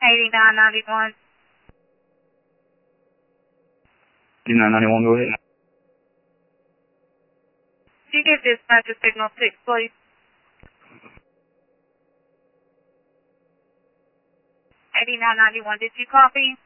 8991. 8991, go ahead. Can you give dispatch a signal 6, please? 8991, did you copy?